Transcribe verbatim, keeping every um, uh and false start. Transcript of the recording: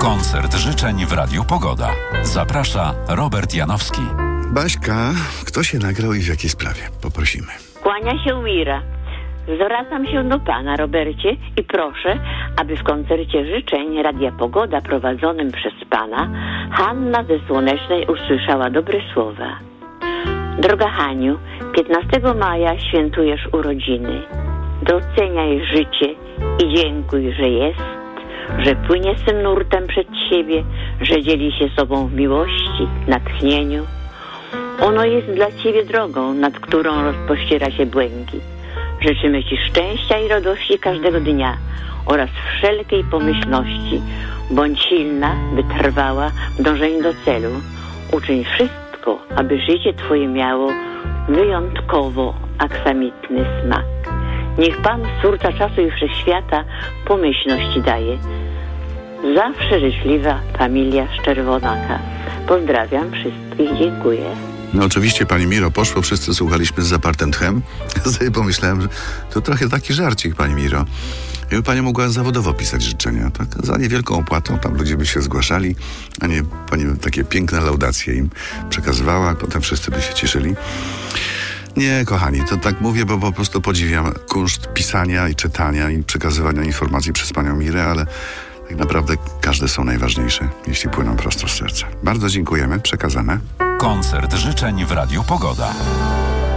Koncert życzeń w Radiu Pogoda. Zaprasza Robert Janowski. Baśka, kto się nagrał i w jakiej sprawie? Poprosimy. Kłania się Mira. Zwracam się do pana, Robercie, i proszę, aby w koncercie życzeń Radia Pogoda prowadzonym przez pana Hanna ze Słonecznej usłyszała dobre słowa. Droga Haniu, piętnastego maja świętujesz urodziny. Doceniaj życie i dziękuj, że jest, że płynie swym nurtem przed siebie, że dzieli się sobą w miłości, natchnieniu. Ono jest dla ciebie drogą, nad którą rozpościera się błękit. Życzymy ci szczęścia i radości każdego dnia oraz wszelkiej pomyślności. Bądź silna, by trwała w dążeniu do celu. Uczyń wszystko, aby życie twoje miało wyjątkowo aksamitny smak. Niech Pan, Twórca czasu i wszechświata, pomyślności daje. Zawsze życzliwa familia z Czerwonaka. Pozdrawiam wszystkich, dziękuję. No oczywiście, pani Miro, poszło, wszyscy słuchaliśmy z zapartym tchem. Ja sobie pomyślałem, że to trochę taki żarcik, pani Miro. Jakby pani mogła zawodowo pisać życzenia, tak? Za niewielką opłatą, tam ludzie by się zgłaszali, a nie pani takie piękne laudacje im przekazywała, potem wszyscy by się cieszyli. Nie, kochani, to tak mówię, bo po prostu podziwiam kunszt pisania i czytania i przekazywania informacji przez panią Mirę, ale tak naprawdę każde są najważniejsze, jeśli płyną prosto z serca. Bardzo dziękujemy, przekazane. Koncert życzeń w Radiu Pogoda.